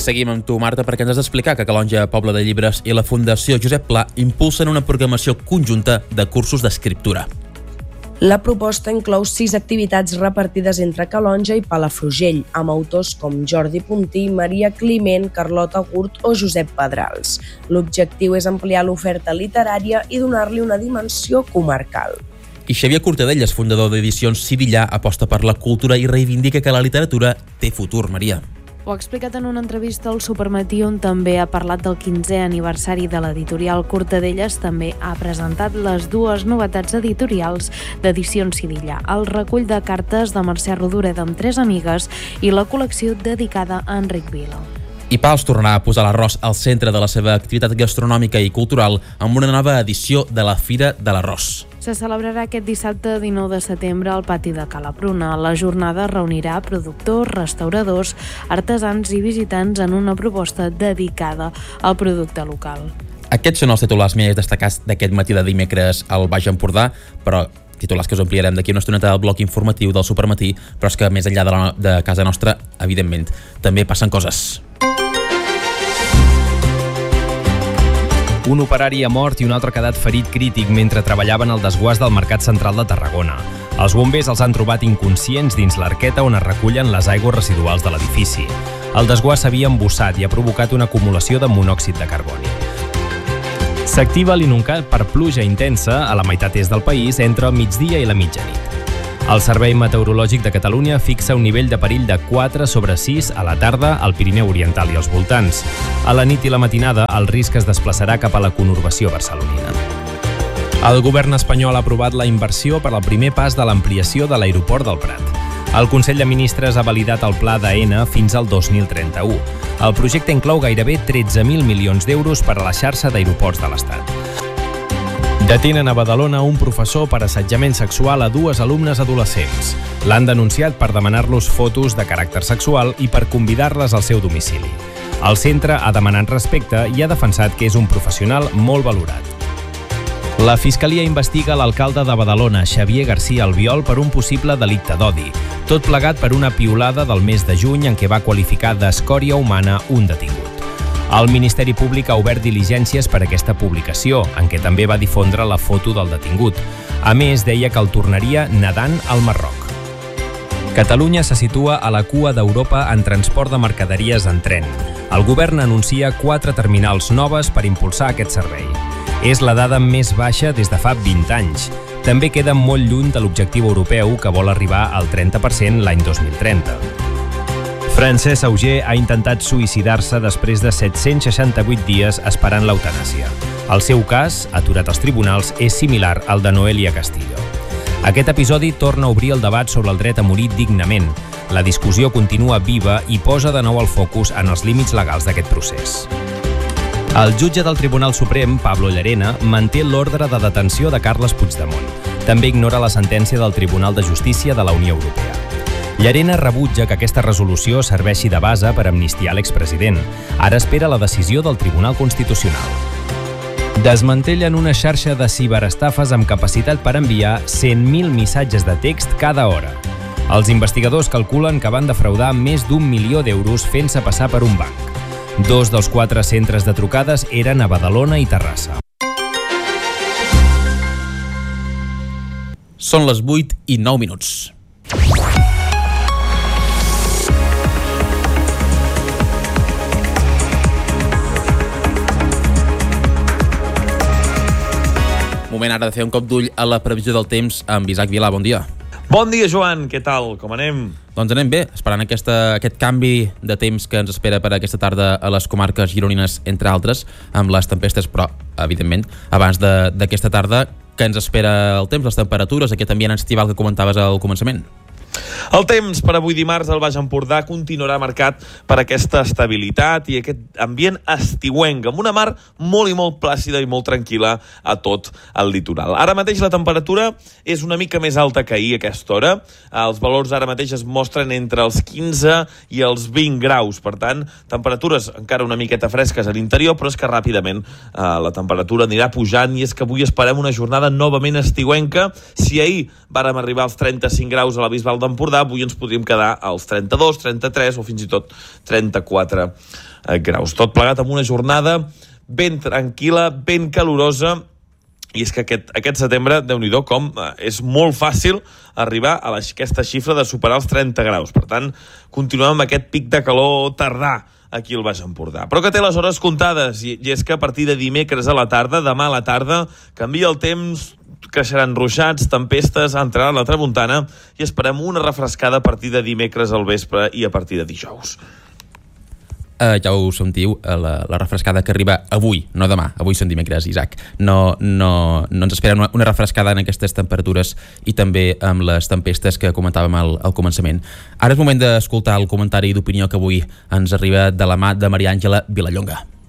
seguim amb tu, Marta, perquè ens has d'explicar que Calonge, Poble de Llibres i la Fundació Josep Pla impulsen una programació conjunta de cursos d'escriptura. La proposta inclou 6 activitats repartides entre Calonge i Palafrugell, amb autors com Jordi Puntí, Maria Climent, Carlota Gurt o Josep Pedrals. L'objectiu és ampliar l'oferta literària i donar-li una dimensió comarcal. I Xavier Cortadellas, fundador d'Edicions Sirillà, aposta per la cultura i reivindica que la literatura té futur, Maria. Ho ha explicat en una entrevista al Supermatí, on també ha parlat del 15è aniversari de l'editorial Cortadellas. També ha presentat les 2 novetats editorials d'Edicions Sirillà, el recull de cartes de Mercè Rodoreda amb 3 amigues i la col·lecció dedicada a Enric Vila. I Pals tornarà a posar l'arròs al centre de la seva activitat gastronòmica i cultural amb una nova edició de la Fira de l'Arròs. Se celebrarà aquest dissabte 19 de setembre al pati de Cala Pruna. La jornada reunirà productors, restauradors, artesans i visitants en una proposta dedicada al producte local. Aquests són els titulars més destacats d'aquest matí de dimecres al Baix Empordà, però titulars que us ampliarem d'aquí una estoneta del bloc informatiu del Supermatí, però és que més enllà de casa nostra, evidentment, també passen coses. Un operari ha mort i un altre ha quedat ferit crític mentre treballaven al desguàs del Mercat Central de Tarragona. Els bombers els han trobat inconscients dins l'arqueta on es recullen les aigües residuals de l'edifici. El desguàs s'havia embussat i ha provocat una acumulació de monòxid de carboni. S'activa l'INUNCAT per pluja intensa a la meitat est del país entre el migdia i la mitjanit. El Servei Meteorològic de Catalunya fixa un nivell de perill de 4/6 a la tarda al Pirineu Oriental i als voltants. A la nit i la matinada el risc es desplaçarà cap a la conurbació barcelonina. El govern espanyol ha aprovat la inversió per al primer pas de l'ampliació de l'aeroport del Prat. El Consell de Ministres ha validat el pla d'AENA fins al 2031. El projecte inclou gairebé 13.000 milions d'euros per a la xarxa d'aeroports de l'Estat. Detenen a Badalona un professor per assetjament sexual a 2 alumnes adolescents. L'han denunciat per demanar-los fotos de caràcter sexual i per convidar-les al seu domicili. El centre ha demanat respecte i ha defensat que és un professional molt valorat. La Fiscalia investiga l'alcalde de Badalona, Xavier García Albiol, per un possible delicte d'odi. Tot plegat per una piulada del mes de juny en què va qualificar d'escòria humana un detingut. El Ministeri Públic ha obert diligències per aquesta publicació, en què també va difondre la foto del detingut. A més, deia que el tornaria nedant al Marroc. Catalunya se situa a la cua d'Europa en transport de mercaderies en tren. El govern anuncia 4 terminals noves per impulsar aquest servei. És la dada més baixa des de fa 20 anys. També queda molt lluny de l'objectiu europeu, que vol arribar al 30% l'any 2030. Francesc Auger ha intentat suïcidar-se després de 768 dies esperant l'eutanàsia. El seu cas, aturat als tribunals, és similar al de Noelia Castillo. Aquest episodi torna a obrir el debat sobre el dret a morir dignament. La discussió continua viva i posa de nou el focus en els límits legals d'aquest procés. El jutge del Tribunal Suprem, Pablo Llarena, manté l'ordre de detenció de Carles Puigdemont. També ignora la sentència del Tribunal de Justícia de la Unió Europea. Llarena rebutja que aquesta resolució serveixi de base per amnistiar l'expresident. Ara espera la decisió del Tribunal Constitucional. Desmantellen una xarxa de ciberestafes amb capacitat per enviar 100.000 missatges de text cada hora. Els investigadors calculen que van defraudar més d'1 milió d'euros fent-se passar per un banc. 2 dels 4 centres de trucades eren a Badalona i Terrassa. Són les 8:09. Moment ara de fer un cop d'ull a la previsió del temps amb Isaac Vilà. Bon dia. Bon dia, Joan. Què tal? Com anem? Doncs anem bé, esperant aquest canvi de temps que ens espera per aquesta tarda a les comarques gironines, entre altres, amb les tempestes, però, evidentment, abans d'aquesta tarda, que ens espera el temps, les temperatures, aquest ambient estival que comentaves al començament. El temps per avui dimarts al Baix Empordà continuarà marcat per aquesta estabilitat i aquest ambient estiuenc, amb una mar molt i molt plàcida i molt tranquil·la a tot el litoral. Ara mateix la temperatura és una mica més alta que ahir a aquesta hora. Els valors ara mateix es mostren entre els 15 i els 20 graus. Per tant, temperatures encara una miqueta fresques a l'interior, però és que ràpidament la temperatura anirà pujant i és que avui esperem una jornada novament estiuenca. Si ahir vàrem arribar als 35 graus a la Bisbal d'Empordà, avui ens podríem quedar als 32, 33 o fins i tot 34 graus. Tot plegat amb una jornada ben tranquil·la, ben calorosa, i és que aquest setembre, Déu-n'hi-do, com és molt fàcil arribar a aquesta xifra de superar els 30 graus. Per tant, continuem amb aquest pic de calor tardà aquí al Baix Empordà. Però que té les hores comptades, i és que a partir de dimecres a la tarda, demà a la tarda, canvia el temps, creixeran ruixats, tempestes, entrarà la tramuntana i esperem una refrescada a partir de dimecres al vespre i a partir de dijous. Ja ho sentiu, la refrescada que arriba avui, no demà, avui són dimecres, Isaac. No ens espera una refrescada en aquestes temperatures i també amb les tempestes que comentàvem al començament. Ara és moment d'escoltar el comentari d'opinió que avui ens arriba de la mà de Maria Àngela Vilallonga.